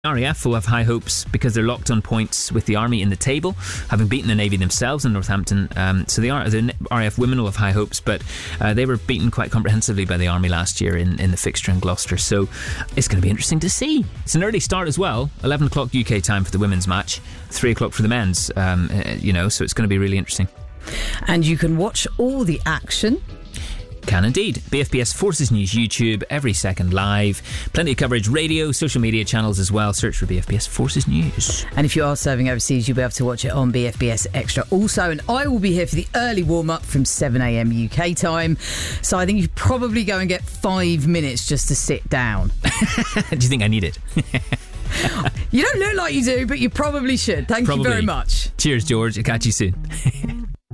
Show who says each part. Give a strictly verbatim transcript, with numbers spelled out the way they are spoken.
Speaker 1: R A F will have high hopes because they're locked on points with the Army in the table, having beaten the Navy themselves in Northampton. Um, so the, R- the R A F women will have high hopes, but uh, they were beaten quite comprehensively by the Army last year in, in the fixture in Gloucester. So it's going to be interesting to see. It's an early start as well, eleven o'clock U K time for the women's match, three o'clock for the men's, um, uh, you know, so it's going to be really interesting.
Speaker 2: And you can watch all the action.
Speaker 1: Can indeed. B F B S Forces News YouTube, every second live. Plenty of coverage, radio, social media channels as well. Search for B F B S Forces News.
Speaker 2: And if you are serving overseas, you'll be able to watch it on B F B S Extra also. And I will be here for the early warm-up from seven a.m. U K time. So I think you probably go and get five minutes just to sit down.
Speaker 1: Do you think I need it?
Speaker 2: You don't look like you do, but you probably should. Thank
Speaker 1: probably.
Speaker 2: you very much.
Speaker 1: Cheers, George. I'll catch you soon.